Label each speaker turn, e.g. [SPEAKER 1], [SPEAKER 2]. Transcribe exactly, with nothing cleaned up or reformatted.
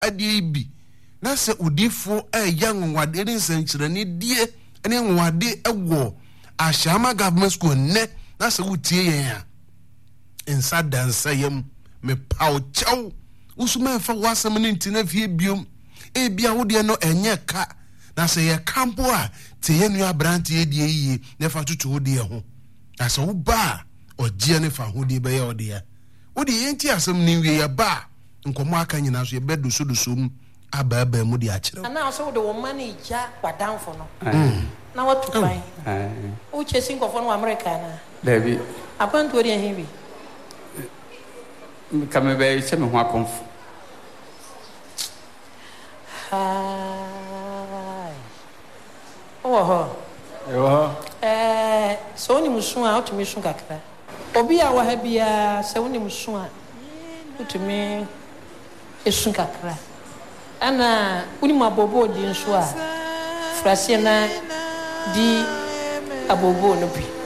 [SPEAKER 1] ade bi na se udifo e yang wade ne nsankyerane die ene nwade ewo Ashama government school ne na se wutie yen a ensa dansa yam me paw chaw usuma fa wasam ne ntina fie biom e bia wo de no enye ka na se ye kampo a te ye nua brante ye die yie ne fa tutu wo de ho na se wo ba ogie ne fa ho de be ye wo de ya wo de yenti asem ne wie ya ba nkomo aka nyina so ye bedu so do so mu aba aba mu de a kire
[SPEAKER 2] na so wo de wo mani ja kwadanfo no na what to buy eh o chasing of one America na
[SPEAKER 3] David
[SPEAKER 2] apanto ori ehin bi
[SPEAKER 3] kama be se me ho akonfo
[SPEAKER 2] ai oh
[SPEAKER 3] oh
[SPEAKER 2] eh so ni musun a otumi sun kakra obi a wa ha bia se woni musun a otumi esun kakra ana uni mabobo di nso a frase na di abobo no bi